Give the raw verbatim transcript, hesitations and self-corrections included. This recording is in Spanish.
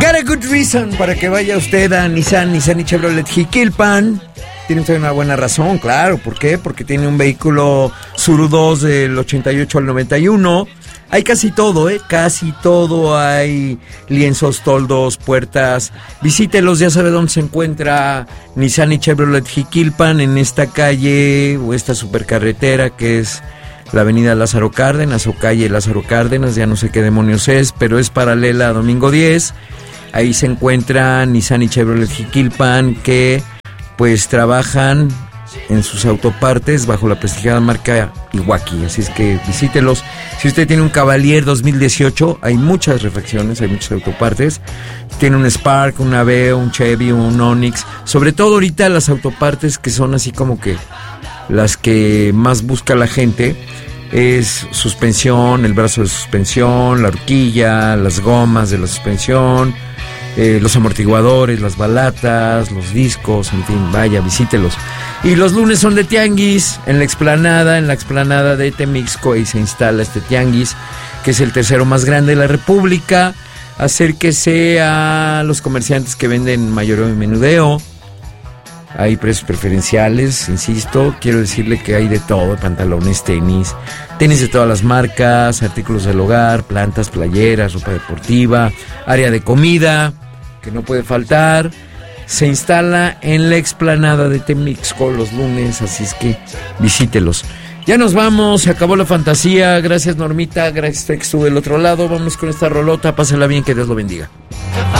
got a good reason para que vaya usted a Nissan, Nissan y Chevrolet Jiquilpan. Tiene usted una buena razón, claro. ¿Por qué? Porque tiene un vehículo Tsuru dos del ochenta y ocho al noventa y uno. Hay casi todo, ¿eh? Casi todo. Hay lienzos, toldos, puertas. Visítelos, ya sabe dónde se encuentra Nissan y Chevrolet Jiquilpan, en esta calle o esta supercarretera que es la avenida Lázaro Cárdenas o calle Lázaro Cárdenas, ya no sé qué demonios es, pero es paralela a Domingo diez. Ahí se encuentra Nissan y Chevrolet Jiquilpan, que pues trabajan en sus autopartes bajo la prestigiada marca Iwaki, así es que visítelos. Si usted tiene un Cavalier dos mil dieciocho, hay muchas refacciones, hay muchas autopartes. Tiene un Spark, un Aveo, un Chevy, un Onix, sobre todo ahorita las autopartes que son así como que las que más busca la gente es suspensión, el brazo de suspensión, la horquilla, las gomas de la suspensión, eh, los amortiguadores, las balatas, los discos, en fin, vaya, visítelos. Y los lunes son de tianguis en la explanada, en la explanada de Temixco, y se instala este tianguis, que es el tercero más grande de la República. Acérquese a los comerciantes que venden mayoreo y menudeo. Hay precios preferenciales, insisto, quiero decirle que hay de todo, pantalones, tenis, tenis de todas las marcas, artículos del hogar, plantas, playeras, ropa deportiva, área de comida, que no puede faltar. Se instala en la explanada de Temixco los lunes, así es que visítelos. Ya nos vamos, se acabó la fantasía, gracias Normita, gracias que estuvo del otro lado, vamos con esta rolota, pásala bien, que Dios lo bendiga.